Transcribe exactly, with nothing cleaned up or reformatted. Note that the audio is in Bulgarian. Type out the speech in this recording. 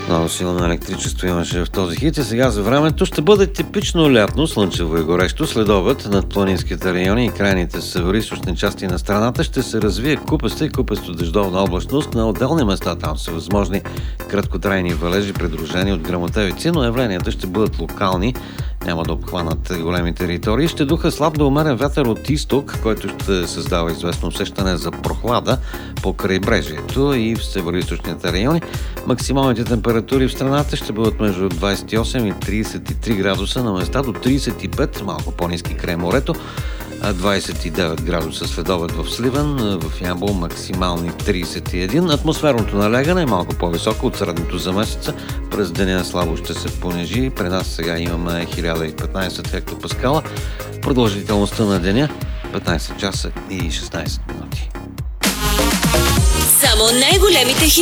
Много силно електричество имаше в този хит и сега за времето ще бъде типично лятно, слънчево и горещо. След обед над планинските райони и крайните североизточни части на страната ще се развие купеста и купесто дъждовна облачност. На отделни места там са възможни краткотрайни валежи, придружени от гръмотевици, но явленията ще бъдат локални, няма да обхванат големи територии. Ще духа слаб до умерен вятър от изток, който ще създава известно усещане за прохлада по крайбрежието и в североизточните райони. Максималните температури в страната ще бъдат между двадесет и осем и тридесет и три градуса, на места до тридесет и пет, малко по-ниски край морето, двадесет и девет градуса следобед в Сливен, в Ямбол максимални тридесет и един. Атмосферното налягане е малко по-високо от средното за месеца. През деня слабо ще се понижи. При нас сега имаме хиляда и петнадесет хектопаскала. Продължителността на деня петнадесет часа и шестнадесет минути. Само най-големите хит